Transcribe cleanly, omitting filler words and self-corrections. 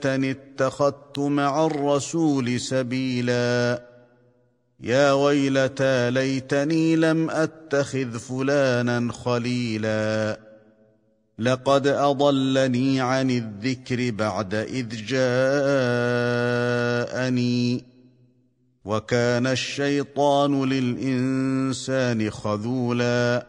ليتني اتخذت مع الرسول سبيلا يا ويلتى ليتني لم أتخذ فلانا خليلا لقد أضلني عن الذكر بعد إذ جاءني وكان الشيطان للإنسان خذولا